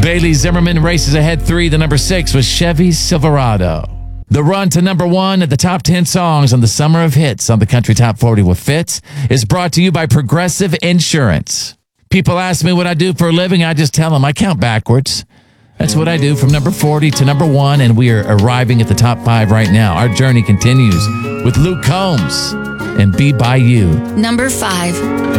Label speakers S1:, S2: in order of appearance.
S1: Bailey Zimmerman races ahead 3 to number 6 with Chevy Silverado. The run to number 1 at the top 10 songs on the Summer of Hits on the Country Top 40 with Fitz is brought to you by Progressive Insurance. People ask me what I do for a living. I just tell them I count backwards. That's what I do from number 40 to number 1, and we are arriving at the top 5 right now. Our journey continues with Luke Combs and Be By You.
S2: Number 5.